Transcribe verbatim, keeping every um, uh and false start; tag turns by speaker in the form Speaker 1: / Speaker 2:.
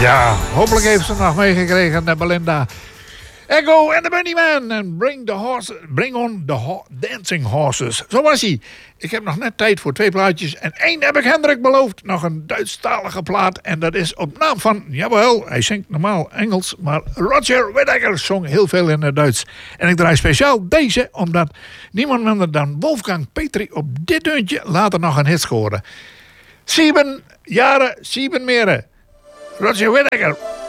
Speaker 1: Ja, hopelijk heeft ze nog meegekregen, de Belinda. Echo and the Bunnyman en Bring the horses, Bring on the ho- Dancing Horses. Zo was hij. Ik heb nog net tijd voor twee plaatjes. En één heb ik Hendrik beloofd. Nog een Duitsstalige plaat. En dat is op naam van, jawel, hij zingt normaal Engels. Maar Roger Whittaker zong heel veel in het Duits. En ik draai speciaal deze, omdat niemand minder dan Wolfgang Petri op dit deuntje later nog een hit scoorde. Sieben jaren, sieben meren. Roger Whittaker.